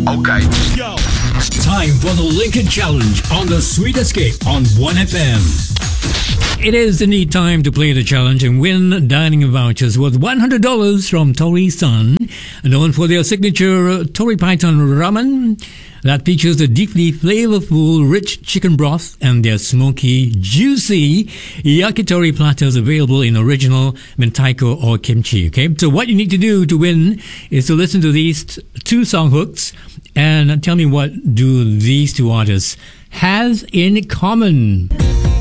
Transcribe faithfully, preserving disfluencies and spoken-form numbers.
Okay. Yo. Time for the Lincoln Challenge on the Sweet Escape on one F M. It is indeed time to play the challenge and win dining vouchers worth one hundred dollars from Tori San, known for their signature Tori Python ramen that features a deeply flavorful, rich chicken broth and their smoky, juicy yakitori platters available in original mentaiko or kimchi. Okay, so what you need to do to win is to listen to these t- two song hooks and tell me what do these two artists have in common.